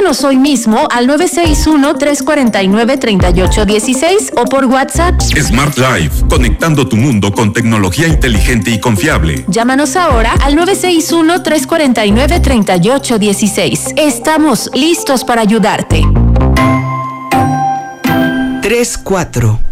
Llámanos hoy mismo al 961-349-3816 o por WhatsApp. Smart Life, conectando tu mundo con tecnología inteligente y confiable. Llámanos ahora al 961-349-3816. Estamos listos para ayudarte. 3-4